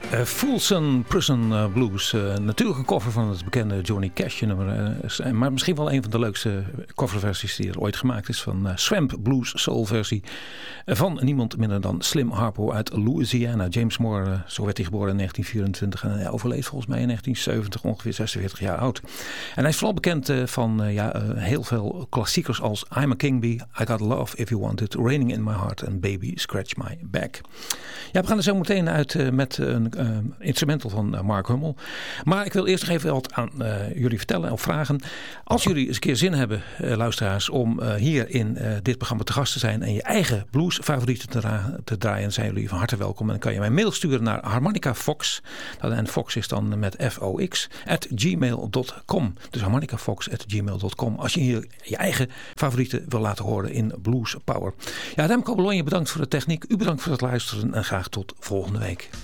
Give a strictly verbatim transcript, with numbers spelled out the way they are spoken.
Uh, Folsom Prison uh, Blues. Uh, natuurlijk een cover van het bekende Johnny Cash nummer. Uh, maar misschien wel een van de leukste coverversies die er ooit gemaakt is. Van uh, Swamp Blues Soul versie. Uh, van niemand minder dan Slim Harpo uit Louisiana. James Moore, uh, zo werd hij geboren in negentien vierentwintig. En hij overleed volgens mij in negentien zeventig. Ongeveer zesenveertig jaar oud. En hij is vooral bekend uh, van uh, ja, uh, heel veel klassiekers als I'm a King Bee, I Got Love If You Want It, Raining in My Heart en Baby Scratch My Back. Ja, we gaan er zo meteen uit uh, met een uh, instrumental van uh, Mark Hummel. Maar ik wil eerst nog even wat aan uh, jullie vertellen of vragen. Als jullie eens een keer zin hebben, uh, luisteraars, om uh, hier in uh, dit programma te gast te zijn en je eigen bluesfavorieten te, dra- te draaien, dan zijn jullie van harte welkom. En dan kan je mij een mail sturen naar harmonicafox. En Fox is dan met F O X at gmail dot com. Dus harmonicafox at gmail dot com. Als je hier je eigen favorieten wil laten horen in Blues Power. Ja, Remco Bologna, bedankt voor de techniek. U bedankt voor het luisteren en graag tot volgende week.